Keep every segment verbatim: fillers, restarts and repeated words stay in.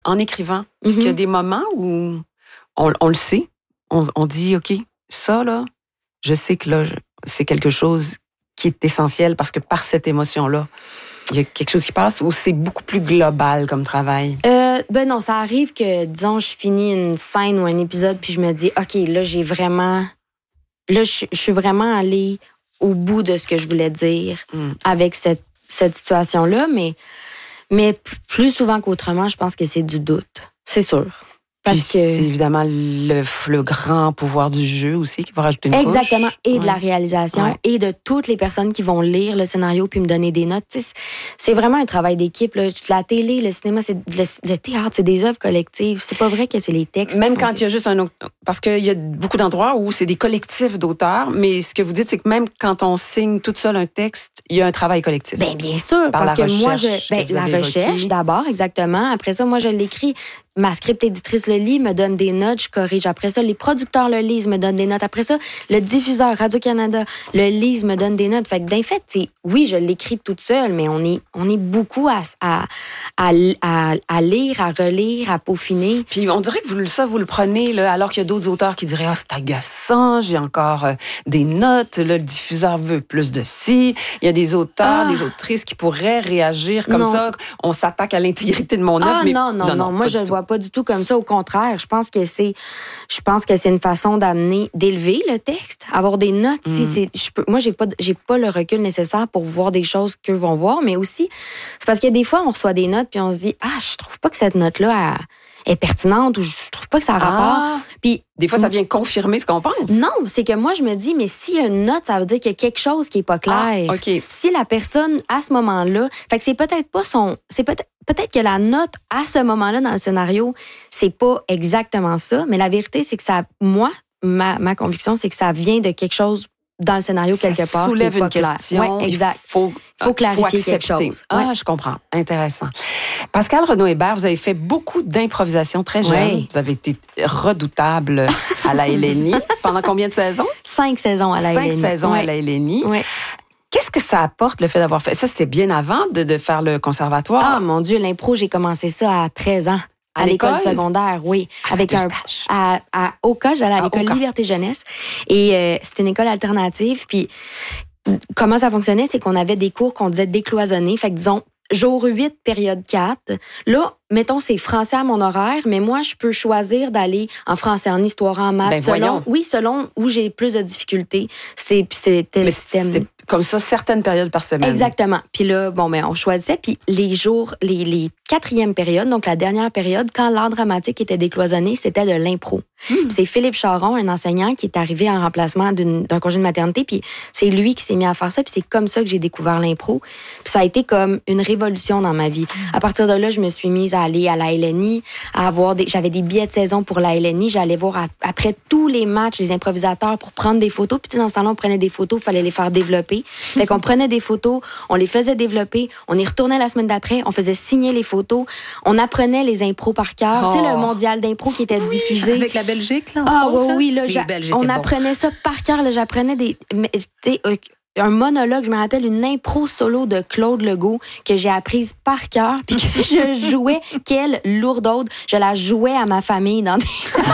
En écrivant, est-ce mm-hmm. qu'il y a des moments où on, on le sait, on, on dit, OK, ça, là, je sais que là, c'est quelque chose qui est essentiel parce que par cette émotion-là, il y a quelque chose qui passe ou c'est beaucoup plus global comme travail? Euh, ben non, ça arrive que, disons, je finis une scène ou un épisode puis je me dis, OK, là, j'ai vraiment... Là, je, je suis vraiment allée au bout de ce que je voulais dire mm. avec cette, cette situation-là, mais, mais plus souvent qu'autrement, je pense que c'est du doute. C'est sûr. Parce Puis que c'est évidemment le, le grand pouvoir du jeu aussi qui va rajouter une Exactement. couche. Et ouais. de la réalisation ouais. et de toutes les personnes qui vont lire le scénario puis me donner des notes. T'sais, c'est vraiment un travail d'équipe. Là. La télé, le cinéma, c'est le, le théâtre, c'est des œuvres collectives. C'est pas vrai que c'est les textes. Même quand il y a juste un autre... Parce qu'il y a beaucoup d'endroits où c'est des collectifs d'auteurs, mais ce que vous dites, c'est que même quand on signe toute seule un texte, il y a un travail collectif. Bien, bien sûr. Par parce la que moi, je... Ben, que la recherche, évoquée. d'abord, exactement. Après ça, moi, je l'écris. Ma script éditrice le lit, me donne des notes, je corrige. Après ça, les producteurs le lisent, me donnent des notes. Après ça, le diffuseur Radio-Canada le lise, me donne des notes. Fait que, d'en fait, c'est, oui, je l'écris toute seule, mais on est, on est beaucoup à, à, à, à, à lire, à relire, à peaufiner. Puis on dirait que vous, ça, vous le prenez, là, alors qu'il y a d'autres auteurs qui diraient « Ah, oh, c'est agaçant, j'ai encore euh, des notes, là, le diffuseur veut plus de ci. » Il y a des auteurs, ah. des autrices qui pourraient réagir comme non. ça. On s'attaque à l'intégrité de mon œuvre. Ah, mais non, non, non, non. Moi, je le vois pas du tout comme ça. Au contraire, je pense que c'est, je pense que c'est une façon d'amener, d'élever le texte, avoir des notes. Mm. Si c'est, je peux, moi, j'ai pas, j'ai pas le recul nécessaire pour voir des choses qu'eux vont voir, mais aussi, c'est parce que des fois, on reçoit des notes puis on se dit, ah, je trouve pas que cette note-là est pertinente ou je trouve pas que ça a rapport. Ah. Puis des fois, ça vient confirmer ce qu'on pense. Non, c'est que moi, je me dis, mais s'il y a une note, ça veut dire qu'il y a quelque chose qui est pas clair. Ah, okay. Si la personne, à ce moment-là, fait que c'est peut-être pas son, c'est peut-être, peut-être que la note, à ce moment-là, dans le scénario, c'est pas exactement ça, mais la vérité, c'est que ça, moi, ma, ma conviction, c'est que ça vient de quelque chose dans le scénario ça quelque part. soulève qui est pas une clair. question. Ouais, exact. Il faut, il faut clarifier faut quelque chose. Ah, ouais. Je comprends. Intéressant. Pascale Renaud-Hébert, vous avez fait beaucoup d'improvisation très jeune. Ouais. Vous avez été redoutable à la L N I. Pendant combien de saisons? Cinq saisons à la Cinq L N I. Cinq saisons ouais. à la L N I. Ouais. Qu'est-ce que ça apporte, le fait d'avoir fait ça? C'était bien avant de, de faire le conservatoire. Ah, mon Dieu, l'impro, j'ai commencé ça à treize ans. À, à l'école secondaire, oui. Ah, avec un à, à Oka, j'allais à l'école Liberté Jeunesse. Et euh, c'était une école alternative. Puis comment ça fonctionnait, c'est qu'on avait des cours qu'on disait décloisonnés. Fait que disons, jour huit, période quatre. Là, mettons, c'est français à mon horaire, mais moi, je peux choisir d'aller en français, en histoire, en maths, ben, selon, voyons. oui, selon où j'ai plus de difficultés. C'est, c'était le système. C'était comme ça, certaines périodes par semaine. Exactement. Puis là, bon, ben, on choisissait. Puis les jours, les, les quatrièmes périodes, donc la dernière période, quand l'art dramatique était décloisonné, c'était de l'impro. Mmh. C'est Philippe Charon, un enseignant, qui est arrivé en remplacement d'une, d'un congé de maternité. Puis c'est lui qui s'est mis à faire ça. Puis c'est comme ça que j'ai découvert l'impro. Puis ça a été comme une révolution dans ma vie. Mmh. À partir de là, je me suis mise à aller à la L N I, à avoir des, j'avais des billets de saison pour la L N I. J'allais voir à, après tous les matchs les improvisateurs pour prendre des photos. Puis dans ce temps-là, on prenait des photos, il fallait les faire développer. Fait qu'on prenait des photos, on les faisait développer, on y retournait la semaine d'après, on faisait signer les photos, on apprenait les impros par cœur. Oh. Tu sais, le mondial d'impro qui était oui, diffusé. Avec la Belgique, là. Ah oui, oui, là, j'a... on apprenait bon. ça par cœur. Là, j'apprenais des... Tu sais, euh, un monologue, je me rappelle une impro solo de Claude Legault que j'ai apprise par cœur puis que je jouais, quelle lourdaude, je la jouais à ma famille dans des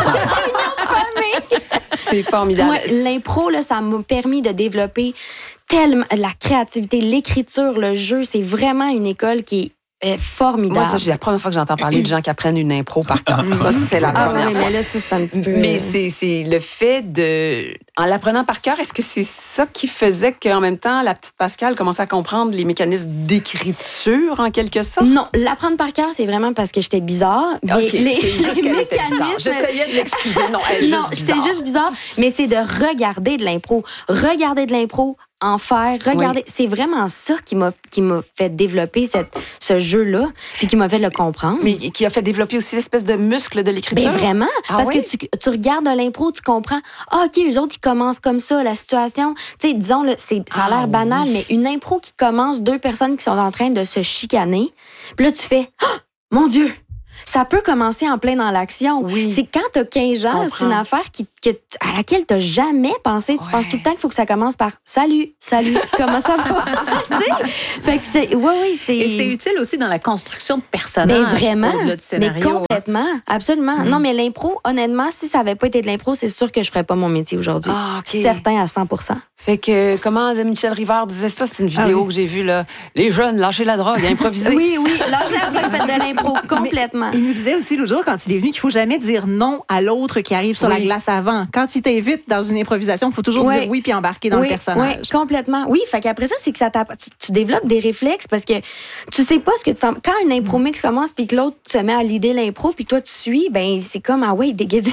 famille. C'est formidable. Ouais, l'impro, là, ça m'a permis de développer tellement la créativité, l'écriture, le jeu. C'est vraiment une école qui est Euh, formidable. Moi, ça, c'est la première fois que j'entends parler de gens qui apprennent une impro par cœur. Ça, c'est la ah, première oui, fois. Mais là, ça, c'est un petit peu... Mais c'est, c'est le fait de... En l'apprenant par cœur, est-ce que c'est ça qui faisait qu'en même temps, la petite Pascale commençait à comprendre les mécanismes d'écriture, en quelque sorte? Non, l'apprendre par cœur, c'est vraiment parce que j'étais bizarre. OK, les, c'est juste qu'elle était bizarre. J'essayais de l'excuser. Non, elle est non, juste bizarre. c'est juste bizarre, mais c'est de regarder de l'impro. Regarder de l'impro, en faire, regarder. Oui. C'est vraiment ça qui m'a, qui m'a fait développer cette, ce jeu-là, puis qui m'a fait le comprendre. Mais qui a fait développer aussi l'espèce de muscle de l'écriture. Ben vraiment, ah parce oui? que tu, tu regardes de l'impro, tu comprends, ah, OK, eux autres, ils commencent comme ça, la situation, tu sais, disons, là, c'est, ça a l'air ah, banal, oui. mais une impro qui commence, deux personnes qui sont en train de se chicaner, puis là, tu fais, ah, mon Dieu! Ça peut commencer en plein dans l'action. Oui. C'est quand t'as quinze ans, c'est une affaire qui, que, à laquelle t'as jamais pensé. Tu ouais. penses tout le temps qu'il faut que ça commence par « Salut, salut, comment ça va? » Tu sais? Fait que c'est... Oui, oui, c'est... Et c'est utile aussi dans la construction de personnages. Mais vraiment, de scénario, mais complètement, hein? Absolument. Mm. Non, mais l'impro, honnêtement, si ça avait pas été de l'impro, c'est sûr que je ferais pas mon métier aujourd'hui. Ah, okay. Certain à cent pour cent. Fait que, comment Michel Rivard disait ça, c'est une vidéo ah, oui. que j'ai vue, là. Les jeunes, lâchez la drogue, improvisez. Oui, oui, lâchez la drogue, faites de l'impro, complètement. Mais il nous disait aussi l'autre jour, quand il est venu, qu'il faut jamais dire non à l'autre qui arrive sur oui. la glace avant. Quand il t'invite dans une improvisation, il faut toujours oui. dire oui puis embarquer dans oui, le personnage. Oui, complètement. Oui, fait qu'après ça, c'est que ça tu, tu développes des réflexes parce que tu sais pas ce que tu sens. Quand un impro mix commence puis que l'autre se met à l'idée l'impro puis toi tu suis, ben c'est comme ah ouais, déguédine.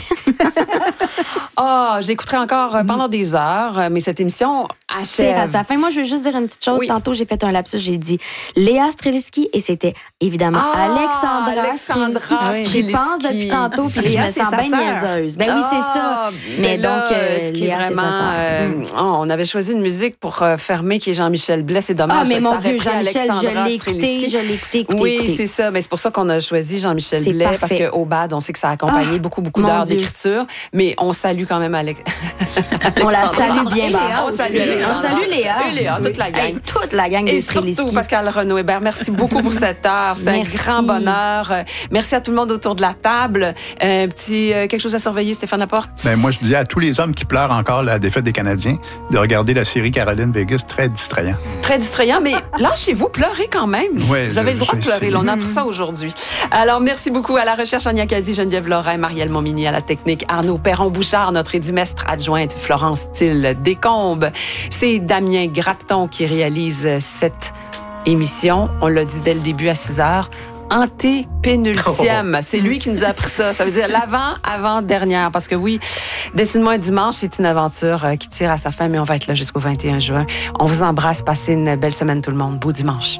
Ah, oh, je l'écouterai encore mm. pendant des heures, mais cette émission achève. C'est à sa fin. Moi, je veux juste dire une petite chose. Oui. Tantôt, j'ai fait un lapsus, j'ai dit Léa Streliski et c'était évidemment ah, Alexandra, Alexandra Streliski. J'y pense depuis tantôt puis je me sens bien niaiseuse. Ben oui, c'est ça. Mais là, donc, euh, ce qui Léa, est vraiment... C'est ça, euh, mm. oh, on avait choisi une musique pour euh, fermer qui est Jean-Michel Blais. C'est dommage. Ah, mais ça, mon Dieu, Jean-Michel, je l'ai écouté, je l'ai écouté, écouté, Oui, écouté. c'est ça. Mais c'est pour ça qu'on a choisi Jean-Michel c'est Blais parfait. Parce qu'au B A D, on sait que ça a accompagné oh, beaucoup, beaucoup d'heures Dieu. d'écriture. Mais on salue quand même Alex... On la salue bien. On salue Alexandra. On salue Léa. Et Léa, toute la gang. Hey, toute la gang Et surtout Pascal Renaud-Hébert. Merci beaucoup pour cette heure. C'était un grand bonheur. Merci à tout le monde autour de la table. Un petit euh, quelque chose à surveiller, Stéphane Laporte? Ben, moi, je dis à tous les hommes qui pleurent encore la défaite des Canadiens de regarder la série Caroline Vegas, très distrayant. Très distrayant, mais lâchez-vous, pleurez quand même. Ouais, vous avez le droit de pleurer. Là, on a appris ça aujourd'hui. Alors, merci beaucoup à la recherche, Ania Kazi, Geneviève Lorrain, Marielle Montmini, à la technique, Arnaud Perron-Bouchard, notre édimestre adjointe, Florence Thill-Descombes. C'est Damien Grapton qui réalise cette émission. On l'a dit dès le début à six heures. Antépénultième. C'est lui qui nous a appris ça. Ça veut dire l'avant-avant-dernière. Parce que oui, Dessine-moi un dimanche, c'est une aventure qui tire à sa fin, mais on va être là jusqu'au vingt et un juin. On vous embrasse. Passez une belle semaine tout le monde. Beau dimanche.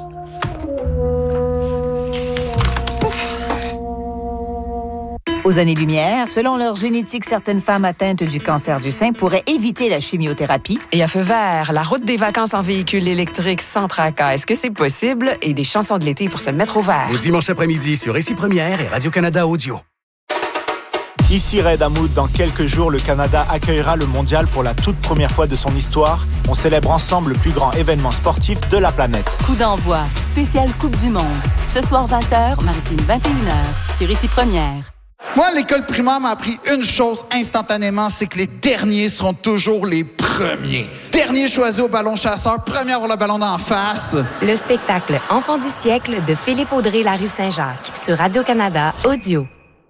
Aux années-lumière, selon leur génétique, certaines femmes atteintes du cancer du sein pourraient éviter la chimiothérapie. Et à feu vert, la route des vacances en véhicule électrique sans tracas. Est-ce que c'est possible? Et des chansons de l'été pour se mettre au vert. Le dimanche après-midi sur Récit Première et Radio-Canada Audio. Ici Red Hamoud, dans quelques jours, le Canada accueillera le mondial pour la toute première fois de son histoire. On célèbre ensemble le plus grand événement sportif de la planète. Coup d'envoi, spéciale Coupe du Monde. Ce soir vingt heures, maritime vingt et une heures, sur Récit Première. Moi, l'école primaire m'a appris une chose instantanément, c'est que les derniers seront toujours les premiers. Dernier choisi au ballon chasseur, premier à avoir le ballon d'en face. Le spectacle Enfant du siècle de Philippe Audrey, la rue Saint-Jacques, sur Radio-Canada Audio.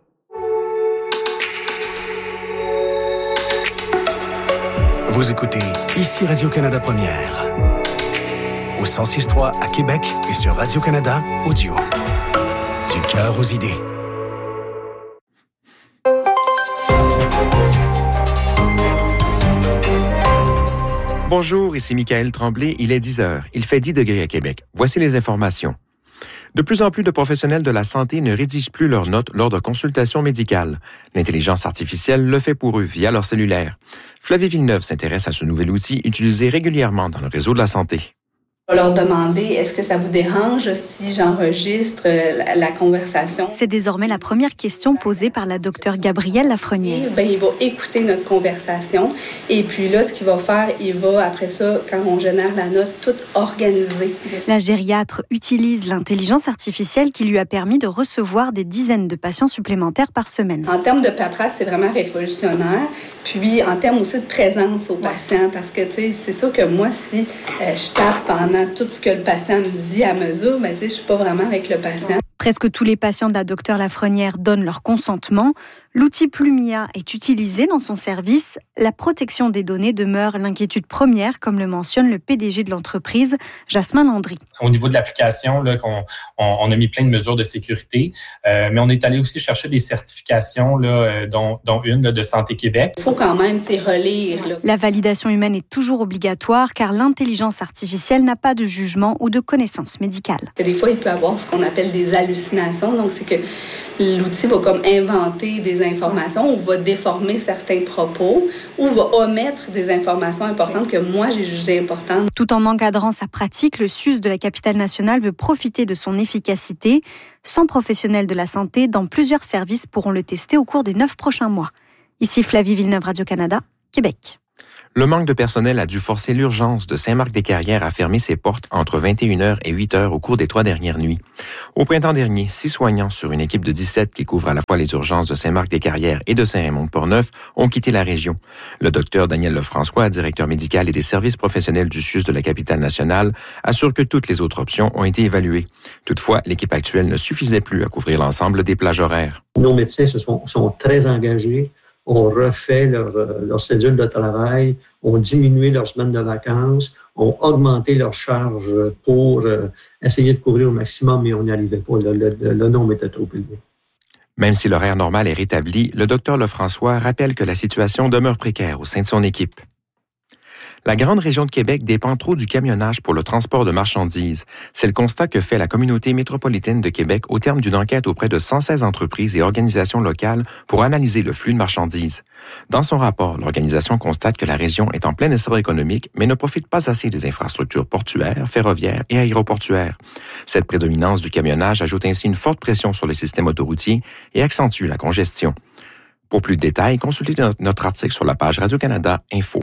Vous écoutez ici Radio-Canada Première. Au cent six point trois à Québec et sur Radio-Canada Audio. Du cœur aux idées. Bonjour, ici Michael Tremblay, il est dix heures. Il fait dix degrés à Québec. Voici les informations. De plus en plus de professionnels de la santé ne rédigent plus leurs notes lors de consultations médicales. L'intelligence artificielle le fait pour eux via leur cellulaire. Flavie Villeneuve s'intéresse à ce nouvel outil utilisé régulièrement dans le réseau de la santé. On va leur demander, est-ce que ça vous dérange si j'enregistre la, la conversation? C'est désormais la première question posée par la docteure Gabrielle Lafrenière. Ben, il va écouter notre conversation et puis là, ce qu'il va faire, il va, après ça, quand on génère la note, tout organiser. La gériatre utilise l'intelligence artificielle qui lui a permis de recevoir des dizaines de patients supplémentaires par semaine. En termes de paperasse, c'est vraiment révolutionnaire. Puis, en termes aussi de présence aux patients, parce que, tu sais, c'est sûr que moi, si euh, je tape pendant tout ce que le patient me dit à mesure, ben, tu sais, je suis pas vraiment avec le patient. Presque tous les patients de la docteure Lafrenière donnent leur consentement. L'outil Plumia est utilisé dans son service. La protection des données demeure l'inquiétude première, comme le mentionne le P D G de l'entreprise, Jasmin Landry. Au niveau de l'application, là, qu'on, on, on a mis plein de mesures de sécurité, euh, mais on est allé aussi chercher des certifications, là, dont, dont une là, de Santé Québec. Il faut quand même c'est relire. Là. La validation humaine est toujours obligatoire car l'intelligence artificielle n'a pas de jugement ou de connaissance médicale. Des fois, il peut y avoir ce qu'on appelle des hallucinations. Donc, c'est que l'outil va comme inventer des informations ou va déformer certains propos ou va omettre des informations importantes que moi, j'ai jugées importantes. Tout en encadrant sa pratique, le S U S de la capitale nationale veut profiter de son efficacité. cent professionnels de la santé dans plusieurs services pourront le tester au cours des neuf prochains mois. Ici Flavie Villeneuve, Radio-Canada, Québec. Le manque de personnel a dû forcer l'urgence de Saint-Marc-des-Carrières à fermer ses portes entre vingt et une heures et huit heures au cours des trois dernières nuits. Au printemps dernier, six soignants sur une équipe de dix-sept qui couvre à la fois les urgences de Saint-Marc-des-Carrières et de Saint-Raymond-de-Portneuf ont quitté la région. Le docteur Daniel Lefrançois, directeur médical et des services professionnels du S U S de la capitale nationale, assure que toutes les autres options ont été évaluées. Toutefois, l'équipe actuelle ne suffisait plus à couvrir l'ensemble des plages horaires. Nos médecins se sont, sont très engagés. On refait leur, leur cédule de travail, on diminué leurs semaines de vacances, on augmenté leurs charges pour euh, essayer de couvrir au maximum, mais on n'y arrivait pas. Le, le, le nombre était trop élevé. Même si l'horaire normal est rétabli, le docteur Lefrançois rappelle que la situation demeure précaire au sein de son équipe. La grande région de Québec dépend trop du camionnage pour le transport de marchandises. C'est le constat que fait la communauté métropolitaine de Québec au terme d'une enquête auprès de cent seize entreprises et organisations locales pour analyser le flux de marchandises. Dans son rapport, l'organisation constate que la région est en plein essor économique, mais ne profite pas assez des infrastructures portuaires, ferroviaires et aéroportuaires. Cette prédominance du camionnage ajoute ainsi une forte pression sur le système autoroutier et accentue la congestion. Pour plus de détails, consultez notre article sur la page Radio-Canada Info.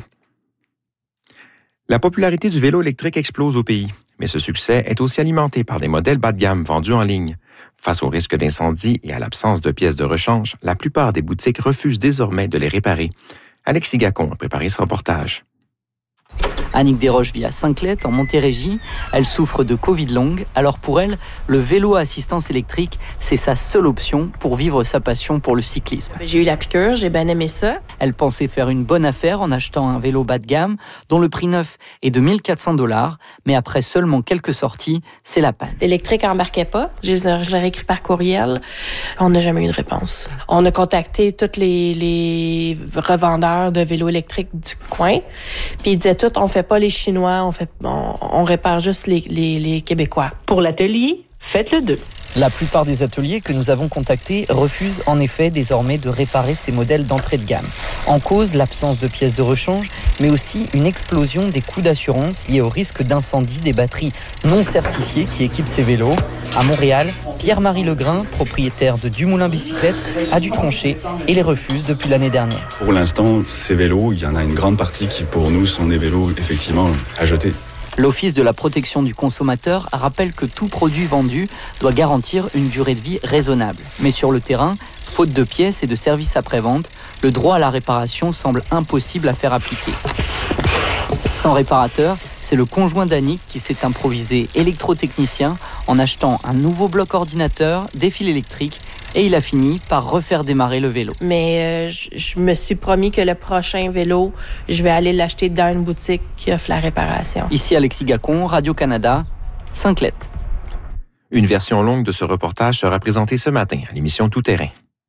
La popularité du vélo électrique explose au pays, mais ce succès est aussi alimenté par des modèles bas de gamme vendus en ligne. Face au risque d'incendie et à l'absence de pièces de rechange, la plupart des boutiques refusent désormais de les réparer. Alexis Gacon a préparé ce reportage. Annick Desroches vit à Saint-Clet, en Montérégie. Elle souffre de Covid longue. Alors pour elle, le vélo à assistance électrique, c'est sa seule option pour vivre sa passion pour le cyclisme. J'ai eu la piqûre, j'ai bien aimé ça. Elle pensait faire une bonne affaire en achetant un vélo bas de gamme, dont le prix neuf est de mille quatre cents dollars. Mais après seulement quelques sorties, c'est la panne. L'électrique embarquait pas. Je l'ai écrit par courriel. On n'a jamais eu de réponse. On a contacté tous les, les revendeurs de vélos électriques du coin. Puis ils disaient tout, on fait pas les Chinois, on fait, on, on répare juste les, les, les Québécois. Pour l'atelier, faites le deux. La plupart des ateliers que nous avons contactés refusent en effet désormais de réparer ces modèles d'entrée de gamme. En cause, l'absence de pièces de rechange, mais aussi une explosion des coûts d'assurance liés au risque d'incendie des batteries non certifiées qui équipent ces vélos. À Montréal, Pierre-Marie Legrain, propriétaire de Dumoulin Bicyclette, a dû trancher et les refuse depuis l'année dernière. Pour l'instant, ces vélos, il y en a une grande partie qui pour nous sont des vélos effectivement à jeter. L'Office de la protection du consommateur rappelle que tout produit vendu doit garantir une durée de vie raisonnable. Mais sur le terrain, faute de pièces et de services après-vente, le droit à la réparation semble impossible à faire appliquer. Sans réparateur, c'est le conjoint d'Annick qui s'est improvisé électrotechnicien en achetant un nouveau bloc ordinateur, des fils électriques, et il a fini par refaire démarrer le vélo. Mais euh, je, je me suis promis que le prochain vélo, je vais aller l'acheter dans une boutique qui offre la réparation. Ici Alexis Gacon, Radio-Canada, Saint-Clet. Une version longue de ce reportage sera présentée ce matin à l'émission Tout Terrain.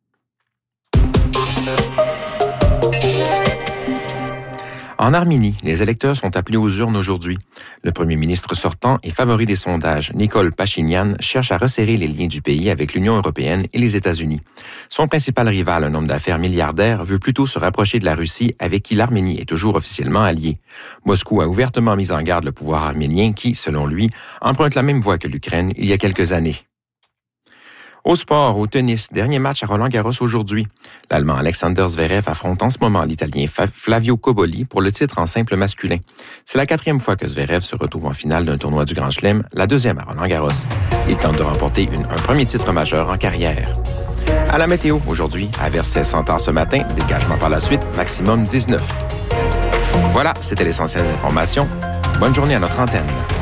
En Arménie, les électeurs sont appelés aux urnes aujourd'hui. Le premier ministre sortant et favori des sondages, Nikol Pachinian, cherche à resserrer les liens du pays avec l'Union européenne et les États-Unis. Son principal rival, un homme d'affaires milliardaire, veut plutôt se rapprocher de la Russie avec qui l'Arménie est toujours officiellement alliée. Moscou a ouvertement mis en garde le pouvoir arménien qui, selon lui, emprunte la même voie que l'Ukraine il y a quelques années. Au sport, au tennis, dernier match à Roland-Garros aujourd'hui. L'Allemand Alexander Zverev affronte en ce moment l'Italien Flavio Cobolli pour le titre en simple masculin. C'est la quatrième fois que Zverev se retrouve en finale d'un tournoi du Grand Chelem, la deuxième à Roland-Garros. Il tente de remporter une, un premier titre majeur en carrière. À la météo, aujourd'hui, à Versailles Centaure ce matin, dégagement par la suite, maximum dix-neuf. Voilà, c'était l'essentiel des informations. Bonne journée à notre antenne.